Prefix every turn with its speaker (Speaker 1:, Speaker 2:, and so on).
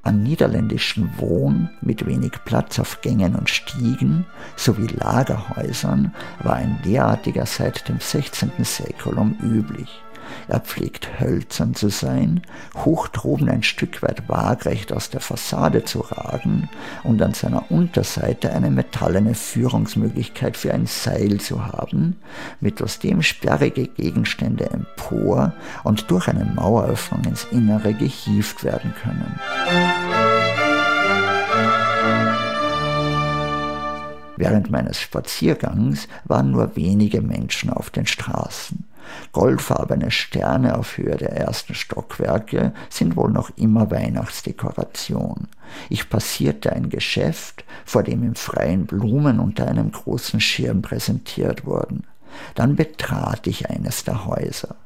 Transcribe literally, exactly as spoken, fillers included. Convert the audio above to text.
Speaker 1: An niederländischen Wohn- mit wenig Platz auf Gängen und Stiegen sowie Lagerhäusern war ein derartiger seit dem sechzehnten Säkulum üblich. Er pflegt hölzern zu sein, hoch droben ein Stück weit waagrecht aus der Fassade zu ragen und an seiner Unterseite eine metallene Führungsmöglichkeit für ein Seil zu haben, mittels dem sperrige Gegenstände empor und durch eine Maueröffnung ins Innere gehievt werden können. Während meines Spaziergangs waren nur wenige Menschen auf den Straßen. Goldfarbene Sterne auf Höhe der ersten Stockwerke sind wohl noch immer Weihnachtsdekoration. Ich passierte ein Geschäft, vor dem im Freien Blumen unter einem großen Schirm präsentiert wurden. Dann betrat ich eines der Häuser.